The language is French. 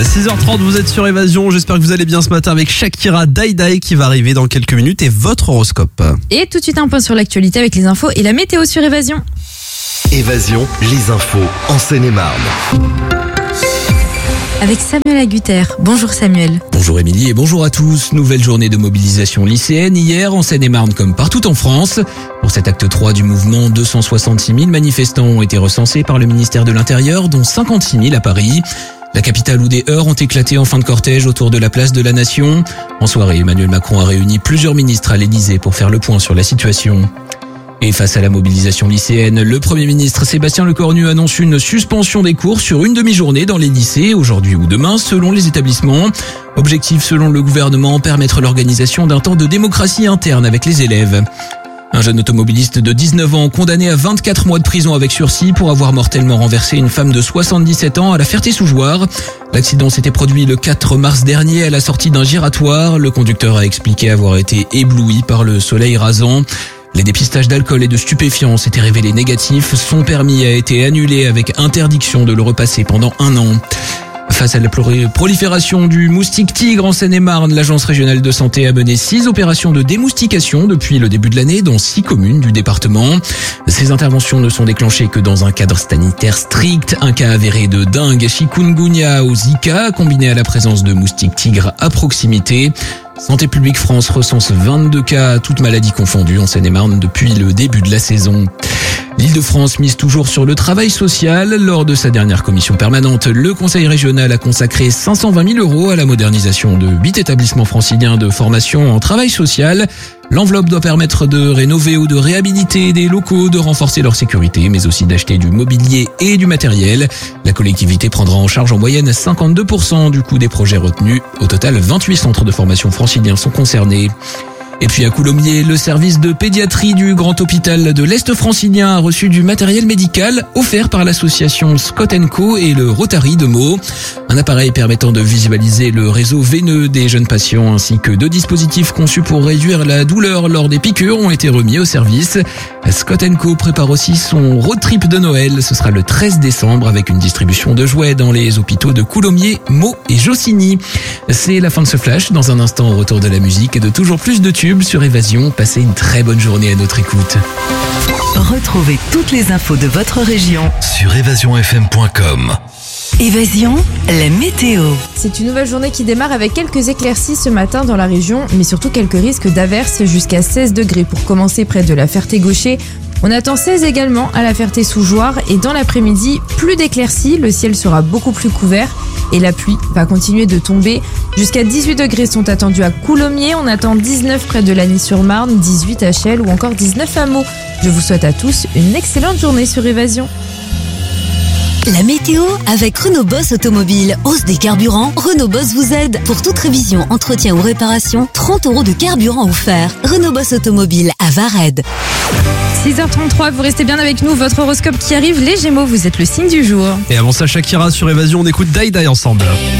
6h30, vous êtes sur Évasion. J'espère que vous allez bien ce matin avec Shakira Dai qui va arriver dans quelques minutes et votre horoscope. Et tout de suite un point sur l'actualité avec les infos et la météo sur Évasion. Évasion, les infos en Seine-et-Marne. Avec Samuel Agutter. Bonjour Samuel. Bonjour Émilie et bonjour à tous. Nouvelle journée de mobilisation lycéenne hier en Seine-et-Marne comme partout en France. Pour cet acte 3 du mouvement, 266 000 manifestants ont été recensés par le ministère de l'Intérieur, dont 56 000 à Paris. La capitale où des heurts ont éclaté en fin de cortège autour de la place de la Nation. En soirée, Emmanuel Macron a réuni plusieurs ministres à l'Élysée pour faire le point sur la situation. Et face à la mobilisation lycéenne, le Premier ministre Sébastien Lecornu annonce une suspension des cours sur une demi-journée dans les lycées, aujourd'hui ou demain, selon les établissements. Objectif, selon le gouvernement, permettre l'organisation d'un temps de démocratie interne avec les élèves. Un jeune automobiliste de 19 ans condamné à 24 mois de prison avec sursis pour avoir mortellement renversé une femme de 77 ans à la Ferté-sous-Jouarre. L'accident s'était produit le 4 mars dernier à la sortie d'un giratoire. Le conducteur a expliqué avoir été ébloui par le soleil rasant. Les dépistages d'alcool et de stupéfiants s'étaient révélés négatifs. Son permis a été annulé avec interdiction de le repasser pendant 1 an. Face à la prolifération du moustique tigre en Seine-et-Marne, l'Agence régionale de santé a mené 6 opérations de démoustication depuis le début de l'année dans 6 communes du département. Ces interventions ne sont déclenchées que dans un cadre sanitaire strict. Un cas avéré de dengue, chikungunya ou Zika, combiné à la présence de moustiques tigres à proximité. Santé publique France recense 22 cas, toutes maladies confondues en Seine-et-Marne depuis le début de la saison. L'Île-de-France mise toujours sur le travail social. Lors de sa dernière commission permanente, le Conseil régional a consacré 520 000 € à la modernisation de 8 établissements franciliens de formation en travail social. L'enveloppe doit permettre de rénover ou de réhabiliter des locaux, de renforcer leur sécurité, mais aussi d'acheter du mobilier et du matériel. La collectivité prendra en charge en moyenne 52% du coût des projets retenus. Au total, 28 centres de formation franciliens sont concernés. Et puis à Coulommiers, le service de pédiatrie du Grand Hôpital de l'Est francilien a reçu du matériel médical offert par l'association Scott & Co et le Rotary de Meaux. Un appareil permettant de visualiser le réseau veineux des jeunes patients ainsi que 2 dispositifs conçus pour réduire la douleur lors des piqûres ont été remis au service. Scott & Co prépare aussi son road trip de Noël. Ce sera le 13 décembre avec une distribution de jouets dans les hôpitaux de Coulommiers, Meaux et Jossigny. C'est la fin de ce flash. Dans un instant, au retour de la musique et de toujours plus de tubes sur Évasion. Passez une très bonne journée à notre écoute. Retrouvez toutes les infos de votre région Sur évasionfm.com. Évasion, la météo. C'est une nouvelle journée qui démarre avec quelques éclaircies ce matin dans la région, mais surtout quelques risques d'averses jusqu'à 16 degrés pour commencer près de la Ferté-Gaucher. On attend 16 également à la Ferté-sous-Jouarre et dans l'après-midi, plus d'éclaircies, le ciel sera beaucoup plus couvert et la pluie va continuer de tomber. Jusqu'à 18 degrés sont attendus à Coulommiers, on attend 19 près de Lagny-sur-Marne, 18 à Chelles ou encore 19 à Meaux. Je vous souhaite à tous une excellente journée sur Évasion. La météo avec Renault Boss Automobile. Hausse des carburants, Renault Boss vous aide. Pour toute révision, entretien ou réparation, 30 € de carburant offert. Renault Boss Automobile à Vared. 6h33, vous restez bien avec nous, votre horoscope qui arrive, les Gémeaux, vous êtes le signe du jour. Et avant ça, Shakira sur Évasion, on écoute Dai ensemble.